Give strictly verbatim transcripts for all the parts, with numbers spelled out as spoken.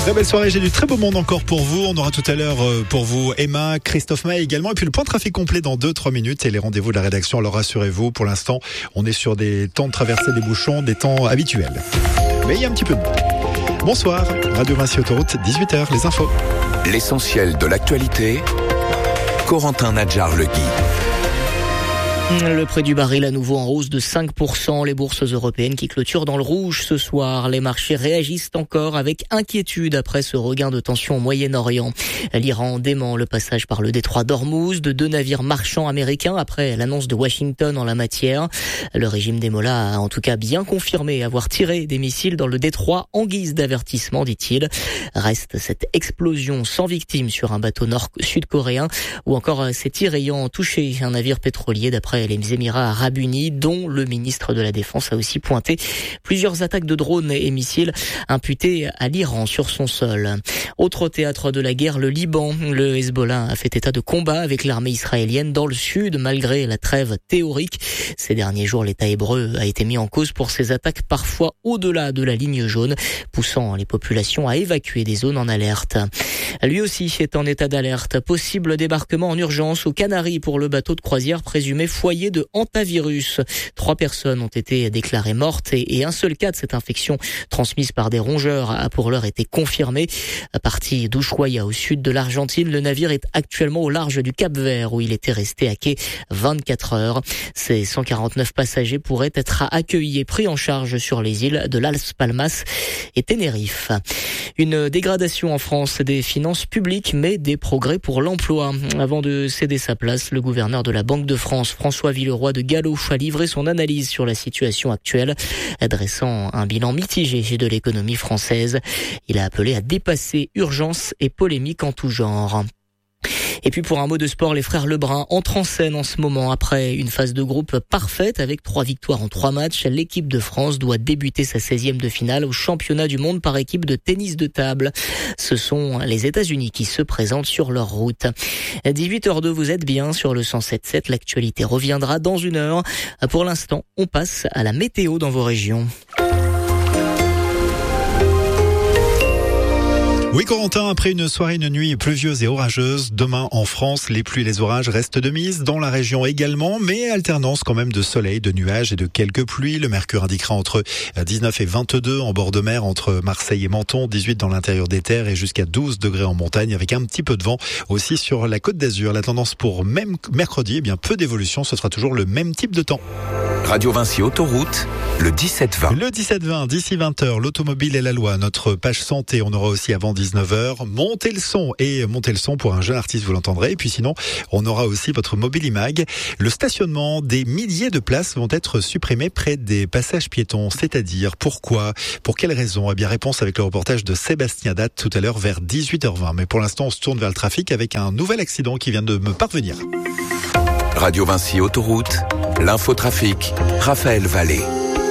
Très belle soirée, j'ai du très beau monde encore pour vous. On aura tout à l'heure pour vous Emma, Christophe May également. Et puis le point de trafic complet dans deux trois minutes et les rendez-vous de la rédaction. Alors rassurez-vous, pour l'instant, on est sur des temps de traversée des bouchons, des temps habituels. Mais il y a un petit peu de monde. Bonsoir, Radio Vinci Autoroute, dix-huit heures, les infos. L'essentiel de l'actualité, Corentin Nadjar-Legui. Le prix du baril à nouveau en hausse de cinq pour cent. Les bourses européennes qui clôturent dans le rouge ce soir. Les marchés réagissent encore avec inquiétude après ce regain de tension au Moyen-Orient. L'Iran dément le passage par le détroit d'Ormuz de deux navires marchands américains après l'annonce de Washington en la matière. Le régime des Mollahs a en tout cas bien confirmé avoir tiré des missiles dans le détroit en guise d'avertissement, dit-il. Reste cette explosion sans victime sur un bateau nord-sud-coréen ou encore ces tirs ayant touché un navire pétrolier d'après les Émirats arabes unis, dont le ministre de la Défense a aussi pointé plusieurs attaques de drones et missiles imputées à l'Iran sur son sol. Autre théâtre de la guerre, le Liban. Le Hezbollah a fait état de combat avec l'armée israélienne dans le sud, malgré la trêve théorique. Ces derniers jours, l'État hébreu a été mis en cause pour ses attaques parfois au-delà de la ligne jaune, poussant les populations à évacuer des zones en alerte. Lui aussi est en état d'alerte. Possible débarquement en urgence aux Canaries pour le bateau de croisière présumé foyer de hantavirus. Trois personnes ont été déclarées mortes et, et un seul cas de cette infection transmise par des rongeurs a pour l'heure été confirmé. À partir d'Ushuaia au sud de l'Argentine, le navire est actuellement au large du Cap-Vert où il était resté à quai vingt-quatre heures. Ces cent quarante-neuf passagers pourraient être accueillis et pris en charge sur les îles de Las Palmas et Tenerife. Une dégradation en France des finances publiques, mais des progrès pour l'emploi. Avant de céder sa place, le gouverneur de la Banque de France, François Villeroy de Galhau, a livré son analyse sur la situation actuelle, adressant un bilan mitigé de l'économie française. Il a appelé à dépasser urgence et polémique en tout genre. Et puis pour un mot de sport, les frères Lebrun entrent en scène en ce moment. Après une phase de groupe parfaite avec trois victoires en trois matchs, l'équipe de France doit débuter sa seizième de finale au championnat du monde par équipe de tennis de table. Ce sont les États-Unis qui se présentent sur leur route. dix-huit heures deux, vous êtes bien sur le cent sept virgule sept. L'actualité reviendra dans une heure. Pour l'instant, on passe à la météo dans vos régions. Oui, Corentin, après une soirée, une nuit pluvieuse et orageuse, demain en France, les pluies et les orages restent de mise, dans la région également, mais alternance quand même de soleil, de nuages et de quelques pluies. Le mercure indiquera entre dix-neuf et vingt-deux en bord de mer, entre Marseille et Menton, dix-huit dans l'intérieur des terres et jusqu'à douze degrés en montagne, avec un petit peu de vent aussi sur la Côte d'Azur. La tendance pour même mercredi, eh bien peu d'évolution, ce sera toujours le même type de temps. Radio Vinci Autoroute, le dix-sept vingt. Le dix-sept vingt, d'ici vingt heures, l'automobile et la loi, notre page santé, on aura aussi avant dix-neuf heures, montez le son, et montez le son pour un jeune artiste, vous l'entendrez, et puis sinon, on aura aussi votre Mobilimag. Le stationnement, des milliers de places vont être supprimées près des passages piétons, c'est-à-dire pourquoi, pour quelles raisons? Eh bien, réponse avec le reportage de Sébastien Date tout à l'heure vers dix-huit heures vingt. Mais pour l'instant, on se tourne vers le trafic avec un nouvel accident qui vient de me parvenir. Radio Vinci Autoroute, l'infotrafic, Raphaël Vallée.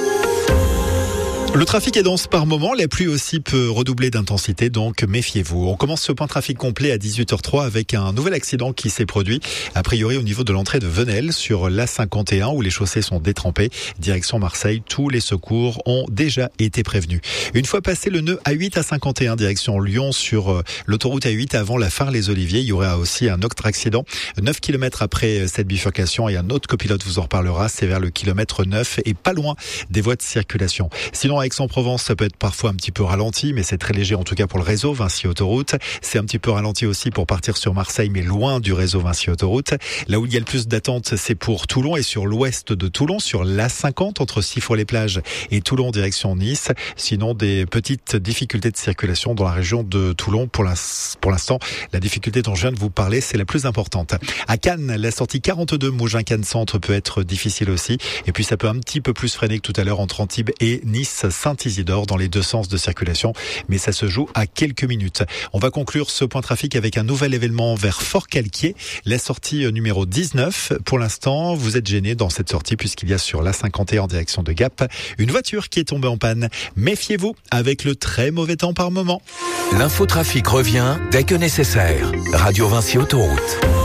Le trafic est dense par moment, la pluie aussi peut redoubler d'intensité, donc méfiez-vous. On commence ce point trafic complet à dix-huit heures trois avec un nouvel accident qui s'est produit, a priori au niveau de l'entrée de Venelle, sur l'A cinquante et un, où les chaussées sont détrempées. Direction Marseille, tous les secours ont déjà été prévenus. Une fois passé le nœud A huit à cinquante et un, direction Lyon, sur l'autoroute A huit, avant la Phare-les-Oliviers, il y aura aussi un autre accident, neuf kilomètres après cette bifurcation, et un autre copilote vous en reparlera, c'est vers le kilomètre neuf et pas loin des voies de circulation. Sinon, à Aix-en-Provence, ça peut être parfois un petit peu ralenti, mais c'est très léger en tout cas pour le réseau Vinci Autoroute. C'est un petit peu ralenti aussi pour partir sur Marseille, mais loin du réseau Vinci Autoroute. Là où il y a le plus d'attente, c'est pour Toulon et sur l'ouest de Toulon, sur l'A cinquante, entre Sifour-les-Plages et Toulon direction Nice. Sinon, des petites difficultés de circulation dans la région de Toulon. Pour l'instant, la difficulté dont je viens de vous parler, c'est la plus importante. À Cannes, la sortie quarante-deux Mougins-Cannes Centre peut être difficile aussi. Et puis ça peut un petit peu plus freiner que tout à l'heure entre Antibes et Nice Saint-Isidore dans les deux sens de circulation, mais ça se joue à quelques minutes. On va conclure ce point trafic avec un nouvel événement vers Fort-Calquier, la sortie numéro dix-neuf. Pour l'instant, vous êtes gêné dans cette sortie puisqu'il y a sur l'A cinquante et un en direction de Gap une voiture qui est tombée en panne. Méfiez-vous avec le très mauvais temps par moment. L'infotrafic revient dès que nécessaire. Radio Vinci Autoroute.